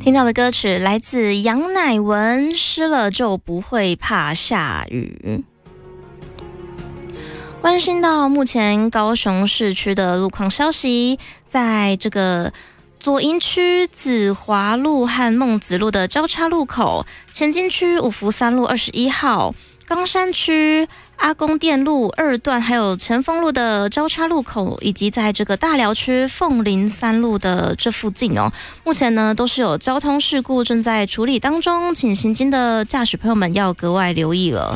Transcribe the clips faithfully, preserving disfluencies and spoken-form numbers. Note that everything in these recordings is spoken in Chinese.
听到的歌曲来自杨乃文，湿了就不会怕下雨。关心到目前高雄市区的路况消息，在这个左营区子华路和孟子路的交叉路口，前进区五福三路二十一号，冈山区阿公店路二段，还有前锋路的交叉路口，以及在这个大寮区凤林三路的这附近哦，目前呢都是有交通事故正在处理当中，请行经的驾驶朋友们要格外留意了。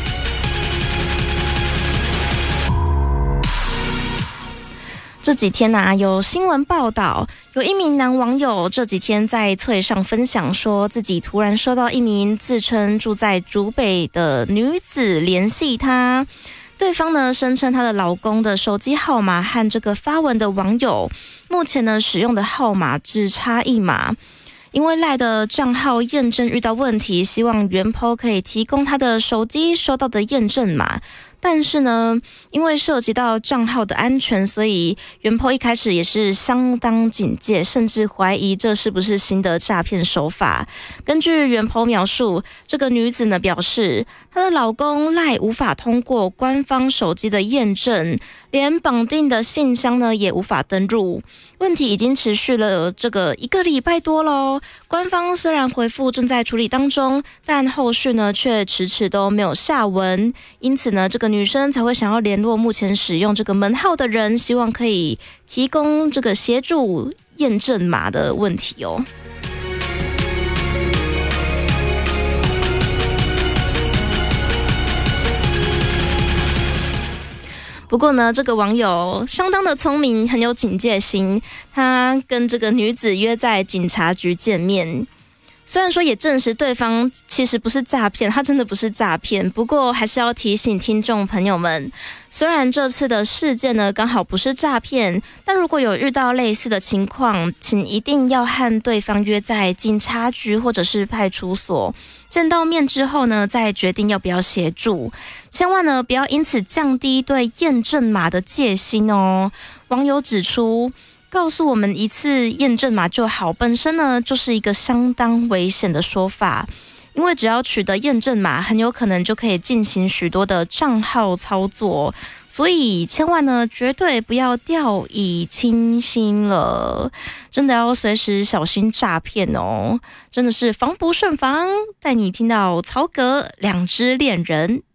这几天啊，有新闻报道，有一名男网友这几天在脆上分享说，自己突然收到一名自称住在竹北的女子联系他，对方呢声称她的老公的手机号码和这个发文的网友目前呢使用的号码只差一码。因为赖的账号验证遇到问题，希望原 po 可以提供他的手机收到的验证码。但是呢，因为涉及到账号的安全，所以原 po 一开始也是相当警戒，甚至怀疑这是不是新的诈骗手法。根据原 po 描述，这个女子呢表示，她的老公赖无法通过官方手机的验证，连绑定的信箱呢也无法登入。问题已经持续了这个一个礼拜多咯，官方虽然回复正在处理当中，但后续呢却迟迟都没有下文。因此呢，这个女生才会想要联络目前使用这个门号的人，希望可以提供这个协助验证码的问题哦。不过呢，这个网友相当的聪明，很有警戒心。他跟这个女子约在警察局见面，虽然说也证实对方其实不是诈骗，他真的不是诈骗。不过还是要提醒听众朋友们，虽然这次的事件呢刚好不是诈骗，但如果有遇到类似的情况，请一定要和对方约在警察局或者是派出所。见到面之后呢，再决定要不要协助，千万呢不要因此降低对验证码的戒心哦。网友指出，告诉我们一次验证码就好，本身呢就是一个相当危险的说法，因为只要取得验证码，很有可能就可以进行许多的账号操作，所以千万呢绝对不要掉以轻心了，真的要随时小心诈骗哦，真的是防不胜防。带你听到曹格两只恋人。